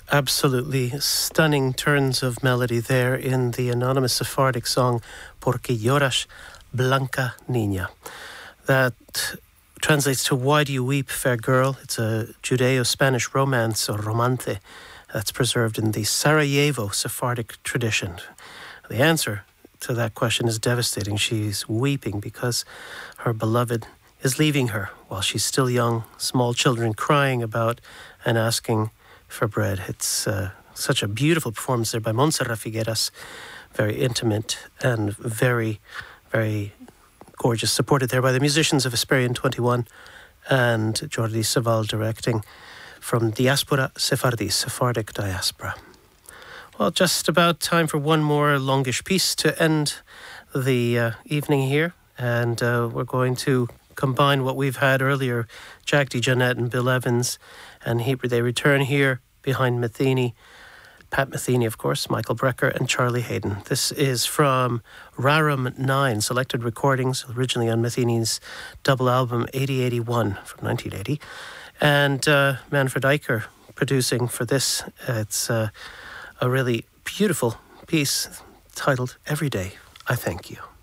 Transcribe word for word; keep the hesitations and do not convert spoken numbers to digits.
Absolutely stunning turns of melody there in the anonymous Sephardic song Porque Lloras, Blanca Niña. That translates to Why Do You Weep, Fair Girl? It's a Judeo-Spanish romance, or romance, that's preserved in the Sarajevo Sephardic tradition. The answer to that question is devastating. She's weeping because her beloved is leaving her while she's still young, small children crying about and asking for bread. It's uh, such a beautiful performance there by Montserrat Figueras, very intimate and very, very gorgeous, supported there by the musicians of Hesperian twenty-one and Jordi Savall directing from Diaspora Sephardis, Sephardic Diaspora. Well, just about time for one more longish piece to end the uh, evening here, and uh, we're going to combine what we've had earlier, Jack DeJohnette and Bill Evans, and he, they return here behind Metheny, Pat Metheny, of course, Michael Brecker, and Charlie Hayden. This is from Rarum nine, selected recordings, originally on Metheny's double album eighty eighty-one from nineteen eighty. And uh, Manfred Eicher producing for this. It's uh, a really beautiful piece titled Every Day I Thank You.